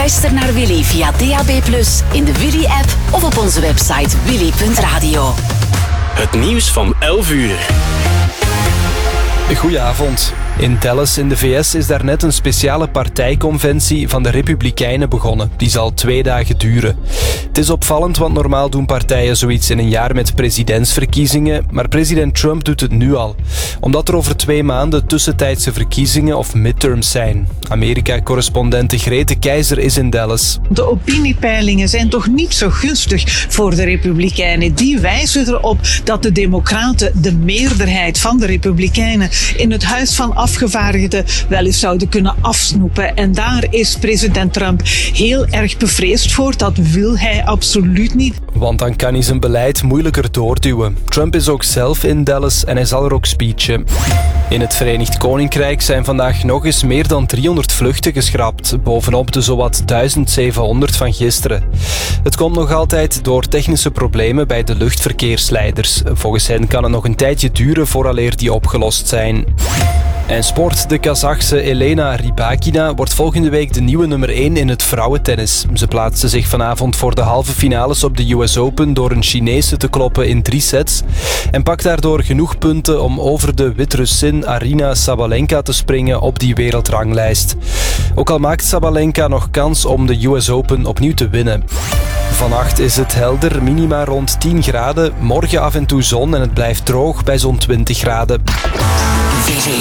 Luister naar Willy via DAB+, in de Willy-app of op onze website willy.radio. Het nieuws van 11 uur. Goedenavond. In Dallas in de VS is daarnet een speciale partijconventie van de Republikeinen begonnen. Die zal 2 dagen duren. Het is opvallend, want normaal doen partijen zoiets in een jaar met presidentsverkiezingen, maar president Trump doet het nu al. Omdat er over 2 maanden tussentijdse verkiezingen of midterms zijn. Amerika-correspondente Grete Keizer is in Dallas. De opiniepeilingen zijn toch niet zo gunstig voor de Republikeinen. Die wijzen erop dat de Democraten de meerderheid van de Republikeinen in het Huis van Afgevaardigden wel eens zouden kunnen afsnoepen. En daar is president Trump heel erg bevreesd voor. Dat wil hij absoluut niet. Want dan kan hij zijn beleid moeilijker doorduwen. Trump is ook zelf in Dallas en hij zal er ook speechen. In het Verenigd Koninkrijk zijn vandaag nog eens meer dan 300 vluchten geschrapt, bovenop de zowat 1700 van gisteren. Het komt nog altijd door technische problemen bij de luchtverkeersleiders. Volgens hen kan het nog een tijdje duren vooraleer die opgelost zijn. En sport. De Kazachse Elena Rybakina wordt volgende week de nieuwe nummer 1 in het vrouwentennis. Ze plaatste zich vanavond voor de halve finales op de US Open door een Chinese te kloppen in 3 sets en pakt daardoor genoeg punten om over de Wit-Russin Aryna Sabalenka te springen op die wereldranglijst. Ook al maakt Sabalenka nog kans om de US Open opnieuw te winnen. Vannacht is het helder, minima rond 10 graden. Morgen af en toe zon en het blijft droog bij zo'n 20 graden.